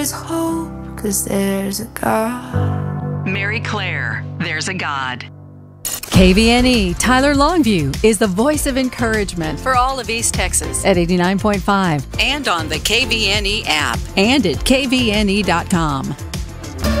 There's hope, 'cause there's a God. Mary Claire, There's a God. KVNE Tyler Longview is the voice of encouragement for all of East Texas at 89.5 and on the KVNE app and at kvne.com.